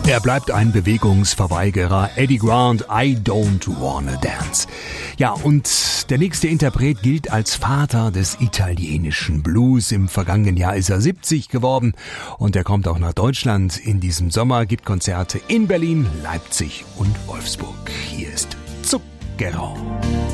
Er bleibt ein Bewegungsverweigerer. Eddie Grant, I Don't Wanna Dance. Ja, und der nächste Interpret gilt als Vater des italienischen Blues. Im vergangenen Jahr ist er 70 geworden und er kommt auch nach Deutschland in diesem Sommer, gibt Konzerte in Berlin, Leipzig und Wolfsburg. Hier ist Zucchero.